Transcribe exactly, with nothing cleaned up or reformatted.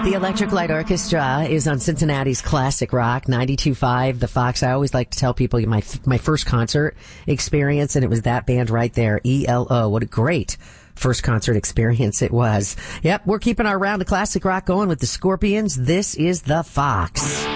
The Electric Light Orchestra is on Cincinnati's Classic Rock ninety-two point five. The Fox. I always like to tell people my my first concert experience, and it was that band right there, E L O. What a great first concert experience it was. Yep, we're keeping our round of classic rock going with the Scorpions. This is The Fox.